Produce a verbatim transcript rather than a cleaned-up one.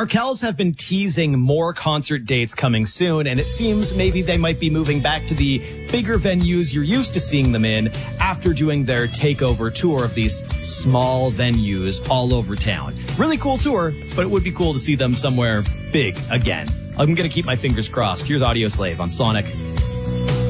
Arkells have been teasing more concert dates coming soon, and it seems maybe they might be moving back to the bigger venues you're used to seeing them in after doing their takeover tour of these small venues all over town. Really cool tour, but it would be cool to see them somewhere big again. I'm going to keep my fingers crossed. Here's Audio Slave on Sonic